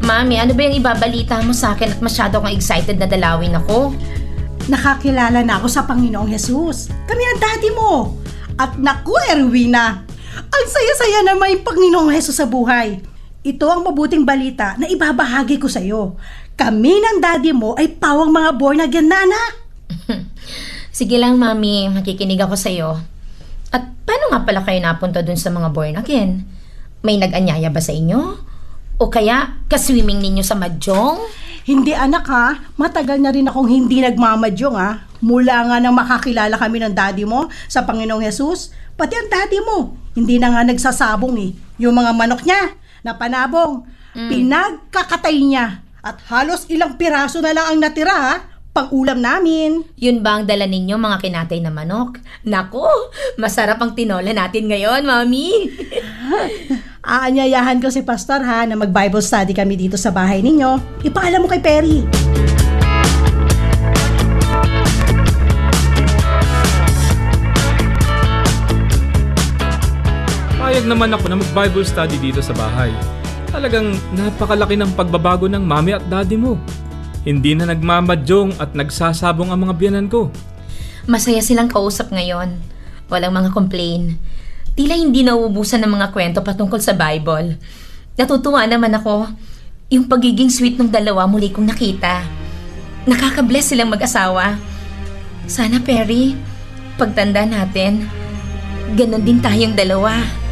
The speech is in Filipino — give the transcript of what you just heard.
Mami, ano ba yung ibabalita mo sa akin at masyado kang excited na dalawin ako? Nakakilala na ako sa Panginoong Jesus. Kami ng daddy mo. At naku, Erwina, ang saya-saya na may Panginoong Jesus sa buhay. Ito ang mabuting balita na ibabahagi ko sa iyo. Kami ng daddy mo ay pawang mga born again na anak. Sige lang, Mami, makikinig ako sa iyo. At paano nga pala kayo napunta dun sa mga born again? May nag-anyaya ba sa inyo? O kaya kaswimming ninyo sa Mahjong? Hindi anak ha, matagal na rin akong hindi nagmamadyong ha. Mula nga nang makakilala kami ng daddy mo sa Panginoong Jesus, pati ang daddy mo, hindi na nga nagsasabong eh. Yung mga manok niya na panabong, pinagkakatay niya. At halos ilang piraso na lang ang natira ha, pang ulam namin. Yun ba ang dala ninyo, mga kinatay na manok? Naku, masarap ang tinola natin ngayon, Mami. Aanyayahan ko si Pastor ha na mag-Bible study kami dito sa bahay ninyo. Ipaalam mo kay Perry. Payag naman ako na mag-Bible study dito sa bahay. Talagang napakalaki ng pagbabago ng mami at daddy mo. Hindi na nagmamadyong at nagsasabong ang mga biyanan ko. Masaya silang kausap ngayon. Walang mga complain. Tila hindi nauubusan ng mga kwento patungkol sa Bible. Natutuwa naman ako. Yung pagiging sweet ng dalawa muli kong nakita. Nakaka-bless silang mag-asawa. Sana, Perry, pagtanda natin, ganon din tayong dalawa.